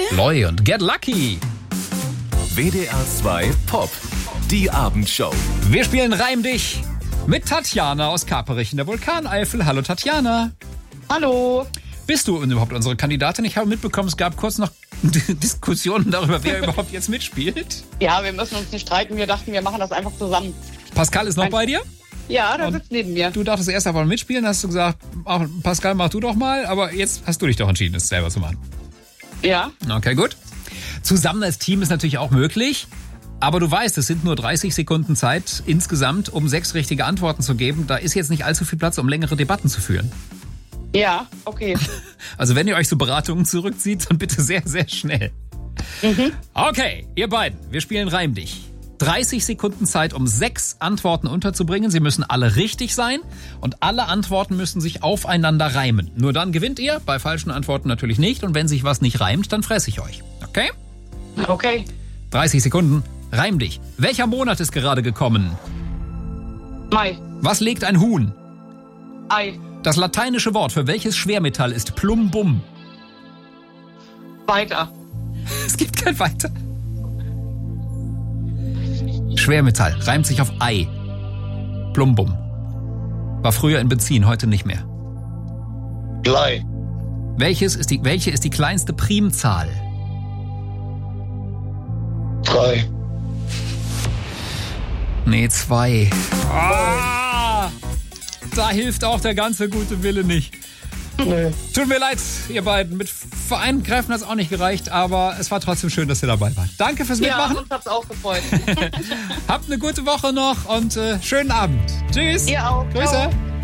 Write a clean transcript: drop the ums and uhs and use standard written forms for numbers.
Loy und Get Lucky. WDR 2 Pop. Die Abendshow. Wir spielen Reim dich mit Tatjana aus Kaperich in der Vulkaneifel. Hallo Tatjana. Hallo. Bist du überhaupt unsere Kandidatin? Ich habe mitbekommen, es gab kurz noch Diskussionen darüber, wer überhaupt jetzt mitspielt. Ja, wir müssen uns nicht streiten. Wir dachten, wir machen das einfach zusammen. Pascal ist noch bei dir? Ja, der sitzt neben mir. Du dachtest erst einmal mitspielen, hast du gesagt, Pascal, mach du doch mal. Aber jetzt hast du dich doch entschieden, es selber zu machen. Ja. Okay, gut. Zusammen als Team ist natürlich auch möglich. Aber du weißt, es sind nur 30 Sekunden Zeit insgesamt, um 6 richtige Antworten zu geben. Da ist jetzt nicht allzu viel Platz, um längere Debatten zu führen. Ja, okay. Also wenn ihr euch so Beratungen zurückzieht, dann bitte sehr, sehr schnell. Okay, ihr beiden, wir spielen Reim dich. 30 Sekunden Zeit, um 6 Antworten unterzubringen. Sie müssen alle richtig sein und alle Antworten müssen sich aufeinander reimen. Nur dann gewinnt ihr, bei falschen Antworten natürlich nicht. Und wenn sich was nicht reimt, dann fresse ich euch. Okay? Okay. 30 Sekunden, reim dich. Welcher Monat ist gerade gekommen? Mai. Was legt ein Huhn? Ei. Das lateinische Wort für welches Schwermetall ist Plumbum? Weiter. Es gibt kein Weiter. Schwermetall reimt sich auf Ei. Plumbum. War früher in Benzin, heute nicht mehr. Blei. Welche ist die kleinste Primzahl? 3. Nee, 2. Da hilft auch der ganze gute Wille nicht. Nee. Tut mir leid, ihr beiden. Mit vereinten Kräften hat es auch nicht gereicht, aber es war trotzdem schön, dass ihr dabei wart. Danke fürs Mitmachen. Ja, uns hat's auch gefreut. Habt eine gute Woche noch und schönen Abend. Tschüss. Ihr auch. Grüße. Ciao.